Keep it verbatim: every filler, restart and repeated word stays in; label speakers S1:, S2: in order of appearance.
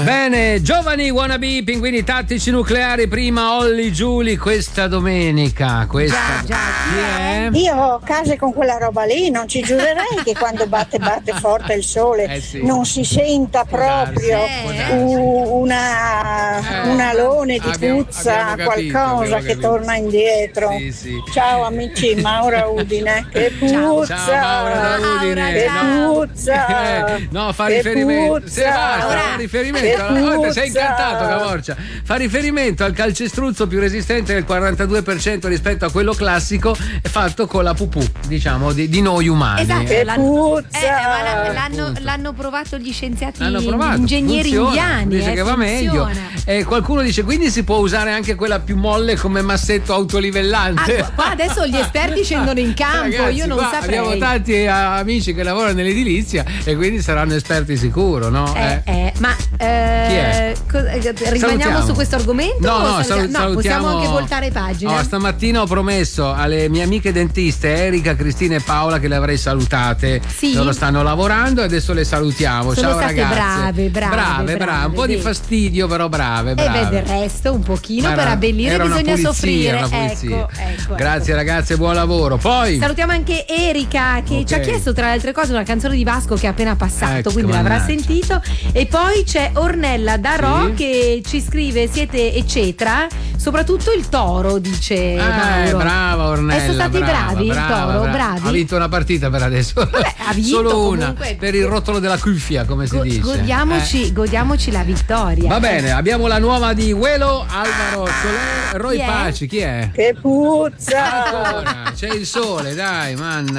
S1: Bene, giovani wannabe, pinguini tattici nucleari, prima Olli Giuli questa domenica. Questa
S2: già, già,
S1: chi è?
S3: Io ho case con quella roba lì, non ci giurerei che quando batte batte forte il sole
S1: eh sì.
S3: non si senta proprio
S2: darsi,
S3: u- una,
S1: Eh,
S3: un alone di
S1: abbiamo-
S3: puzza,
S1: abbiamo capito,
S3: qualcosa
S1: abbiamo
S3: che
S1: capito.
S3: torna indietro.
S1: Sì, sì.
S3: Ciao amici, Maura Udine, che
S2: Ciao.
S3: puzza,
S1: Ciao Maura da Udine.
S3: che
S2: ciao.
S3: puzza,
S1: Eh, no, fa
S3: che
S1: riferimento.
S3: puzza.
S1: Se basta,
S2: Ora.
S1: fa riferimento.
S3: Che
S1: Oh, ti sei
S3: puzza.
S1: incantato, Cavorcia. Fa riferimento al calcestruzzo più resistente del quarantadue per cento rispetto a quello classico, è fatto con la pupù, diciamo, di, di noi umani.
S2: Esatto,
S3: Che
S2: l'hanno,
S3: puzza.
S2: eh, ma l'hanno, l'hanno,
S1: Appunto.
S2: l'hanno provato gli scienziati,
S1: L'hanno provato,
S2: gli ingegneri
S1: funziona,
S2: indiani.
S1: dice
S2: eh,
S1: che va
S2: funziona.
S1: meglio. E qualcuno dice quindi si può usare anche quella più molle come massetto autolivellante.
S2: Ah, qua adesso gli esperti scendono in campo,
S1: Ragazzi,
S2: io non
S1: qua
S2: saprei.
S1: abbiamo tanti eh, amici che lavorano nell'edilizia e quindi saranno esperti sicuro, no?
S2: Eh, eh, ma eh,
S1: Chi è?
S2: co- eh, rimaniamo
S1: Salutiamo.
S2: su questo argomento?
S1: No,
S2: o
S1: no,
S2: salutiamo?
S1: salu-
S2: No,
S1: salutiamo.
S2: possiamo anche voltare pagina.
S1: Oh, stamattina ho promesso alle mie amiche dentiste Erika, Cristina e Paola che le avrei salutate.
S2: Sì.
S1: Loro stanno lavorando e adesso le salutiamo.
S2: Sono
S1: Ciao
S2: state
S1: ragazze.
S2: brave, brave,
S1: brave,
S2: brave,
S1: un po' di
S2: vedi.
S1: fastidio, però brave,
S2: E
S1: brave.
S2: beh, del resto un pochino
S1: Ma
S2: per
S1: era-
S2: abbellire
S1: era una
S2: bisogna
S1: pulizia,
S2: soffrire.
S1: una pulizia.
S2: Ecco, ecco,
S1: Grazie
S2: ecco.
S1: ragazze, buon lavoro. Poi
S2: Salutiamo anche Erika che
S1: Ok.
S2: ci ha chiesto tra le altre cose una canzone di Vasco che è appena passato,
S1: Ecco,
S2: quindi l'avrà
S1: mannaggia.
S2: sentito. E poi c'è Ornella da Ro
S1: Sì.
S2: che ci scrive siete eccetera, soprattutto il Toro, dice
S1: Eh,
S2: Mauro.
S1: brava Ornella.
S2: E sono stati
S1: brava,
S2: bravi
S1: brava,
S2: il Toro,
S1: brava.
S2: bravi.
S1: Ha vinto una partita per adesso.
S2: Vabbè, ha vinto
S1: Solo una
S2: comunque.
S1: per il rotolo della cuffia, come si
S2: Go-
S1: dice.
S2: godiamoci,
S1: Eh.
S2: godiamoci la vittoria.
S1: Va bene, abbiamo la nuova di Uelo, Alvaro Soler, Roy
S2: Chi è?
S1: Paci. Chi è?
S3: Che puzza.
S1: Ancora, c'è il sole, dai, manna.